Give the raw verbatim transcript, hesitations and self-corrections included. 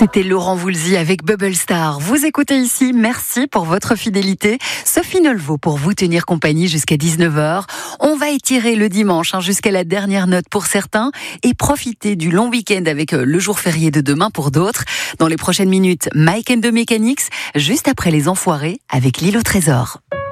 C'était Laurent Voulzy avec Bubble Star. Vous écoutez ici, merci pour votre fidélité. Sophie Nolvaud pour vous tenir compagnie jusqu'à dix-neuf heures. On va étirer le dimanche hein, jusqu'à la dernière note pour certains et profiter du long week-end avec le jour férié de demain pour d'autres. Dans les prochaines minutes, Mike and the Mechanics, juste après les Enfoirés avec l'île au trésor.